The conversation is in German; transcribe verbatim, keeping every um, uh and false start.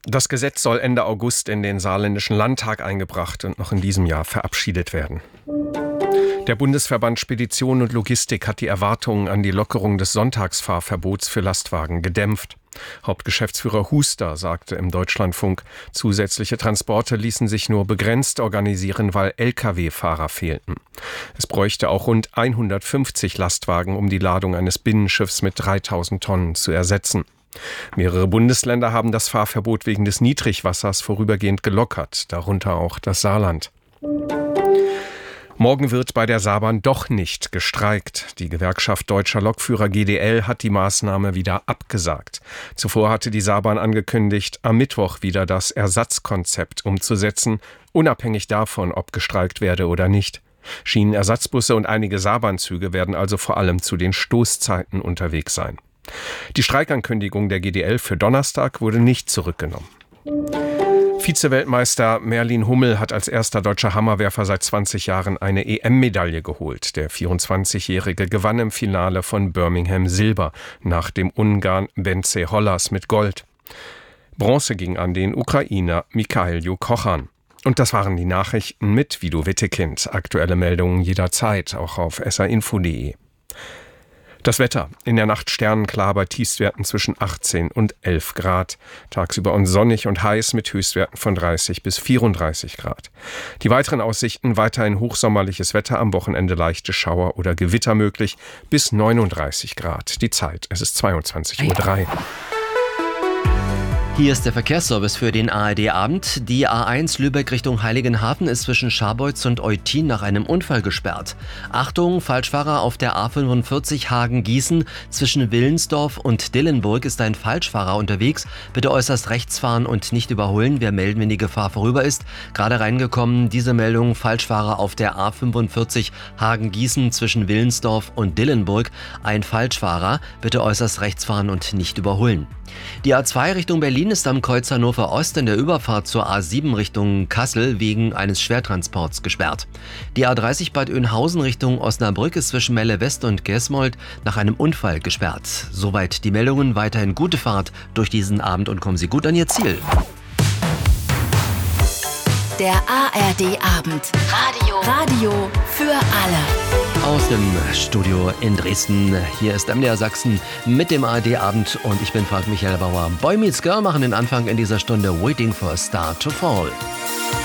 Das Gesetz soll Ende August in den Saarländischen Landtag eingebracht und noch in diesem Jahr verabschiedet werden. Der Bundesverband Spedition und Logistik hat die Erwartungen an die Lockerung des Sonntagsfahrverbots für Lastwagen gedämpft. Hauptgeschäftsführer Huster sagte im Deutschlandfunk, zusätzliche Transporte ließen sich nur begrenzt organisieren, weil L K W-Fahrer fehlten. Es bräuchte auch rund hundertfünfzig Lastwagen, um die Ladung eines Binnenschiffs mit dreitausend Tonnen zu ersetzen. Mehrere Bundesländer haben das Fahrverbot wegen des Niedrigwassers vorübergehend gelockert, darunter auch das Saarland. Morgen wird bei der Saarbahn doch nicht gestreikt. Die Gewerkschaft Deutscher Lokführer G D L hat die Maßnahme wieder abgesagt. Zuvor hatte die Saarbahn angekündigt, am Mittwoch wieder das Ersatzkonzept umzusetzen, unabhängig davon, ob gestreikt werde oder nicht. Schienenersatzbusse und einige Saarbahnzüge werden also vor allem zu den Stoßzeiten unterwegs sein. Die Streikankündigung der G D L für Donnerstag wurde nicht zurückgenommen. Vize-Weltmeister Merlin Hummel hat als erster deutscher Hammerwerfer seit zwanzig Jahren eine E M-Medaille geholt. Der vierundzwanzigjährige gewann im Finale von Birmingham Silber, nach dem Ungarn Bence Hollas mit Gold. Bronze ging an den Ukrainer Mikhailo Kochan. Und das waren die Nachrichten mit Vido Wittekind. Aktuelle Meldungen jederzeit, auch auf s a info punkt de. Das Wetter. In der Nacht sternenklar bei Tiefstwerten zwischen achtzehn und elf Grad. Tagsüber und sonnig und heiß mit Höchstwerten von dreißig bis vierunddreißig Grad. Die weiteren Aussichten: weiterhin hochsommerliches Wetter, am Wochenende leichte Schauer oder Gewitter möglich, bis neununddreißig Grad. Die Zeit, es ist zweiundzwanzig Uhr drei. Hier ist der Verkehrsservice für den A R D-Abend. Die A eins Lübeck Richtung Heiligenhafen ist zwischen Scharbeutz und Eutin nach einem Unfall gesperrt. Achtung, Falschfahrer auf der A fünfundvierzig Hagen-Gießen. Zwischen Willensdorf und Dillenburg ist ein Falschfahrer unterwegs. Bitte äußerst rechts fahren und nicht überholen. Wir melden, wenn die Gefahr vorüber ist. Gerade reingekommen, diese Meldung: Falschfahrer auf der A fünfundvierzig Hagen-Gießen zwischen Willensdorf und Dillenburg. Ein Falschfahrer. Bitte äußerst rechts fahren und nicht überholen. Die A zwei Richtung Berlin ist am Kreuz Hannover Ost in der Überfahrt zur A sieben Richtung Kassel wegen eines Schwertransports gesperrt. Die A dreißig Bad Oeynhausen Richtung Osnabrück ist zwischen Melle West und Gesmold nach einem Unfall gesperrt. Soweit die Meldungen. Weiterhin gute Fahrt durch diesen Abend und kommen Sie gut an Ihr Ziel. Der A R D-Abend. Radio. Radio für alle. Aus dem Studio in Dresden. Hier ist M D R Sachsen mit dem A R D-Abend und ich bin Frank Michael Bauer. Boy Meets Girl machen den Anfang in dieser Stunde. Waiting for a Star to Fall.